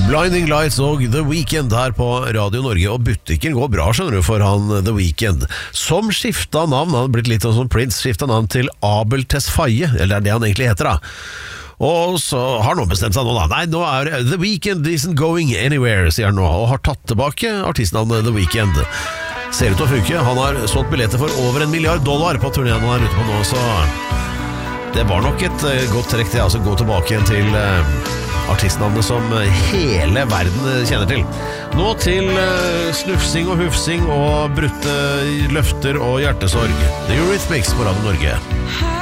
Blinding Lights og The Weeknd her på Radio Norge. Og butikken går bra, skjønner du, for han The Weeknd, som skiftet navn. Han har blitt litt som Prince, skiftet navn til Abel Tesfaye, eller er det han egentlig heter da. Og så har han nå bestemt seg nå da. Nei, nå er The Weeknd isn't going anywhere, sier han nå, og har tatt tilbake artistnavnet The Weeknd. Ser ut til å funke. Han har solgt billetter for over $1 milliard på turneen han er ute på nå, så det var nok et godt trekk til, altså gå tilbake igjen til artistnavnet som hele verden kjenner til. Nå til snufsing og hufsing og brutte løfter og hjertesorg. The Eurythmics på Radio Norge.